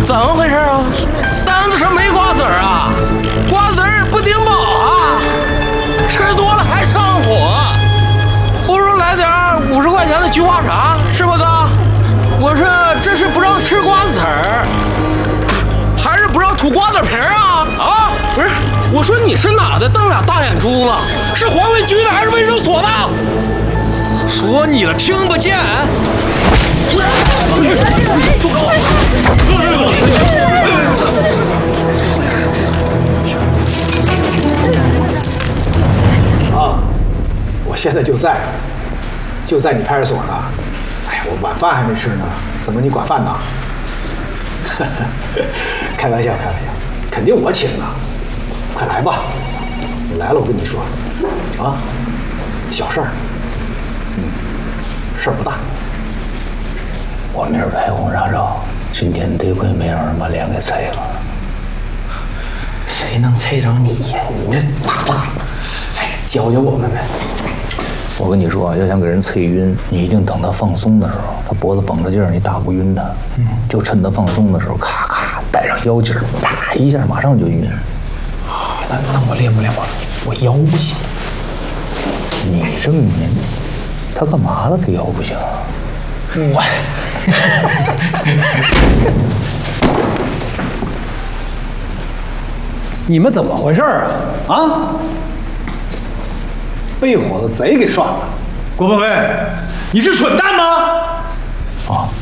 怎么回事啊？单子上没瓜子儿啊？瓜子儿不顶饱啊？吃多了还上火，不如来点50块钱的菊花茶，是吧哥？我说这是不让吃瓜子儿，还是不让吐瓜子皮儿啊？啊，不是，我说你是哪的？瞪俩大眼珠子，是环卫局的还是卫生所的？ 说你了，听不见。 啊，我现在就在你派出所呢。哎呀，我晚饭还没吃呢，怎么你管饭呢？开玩笑，肯定我请啊！快来吧，你来了，我跟你说，啊，小事儿，事儿不大。 我明儿拍红纱照，今天得亏没让人把脸给踩了。 谁能踩着你呀？你这啪啪，哎，教教我们呗。 我跟你说啊，要想给人踩晕，你一定等他放松的时候，他脖子绷着劲儿，你打不晕他。就趁他放松的时候，咔咔带上腰劲儿，啪一下马上就晕。 啊，那我练不了啊，我腰不行。 你这么年，他干嘛了？他腰不行。 我。 你们怎么回事啊？啊！被伙子贼给涮了！ 郭鹏飞，你是蠢蛋吗？ 啊，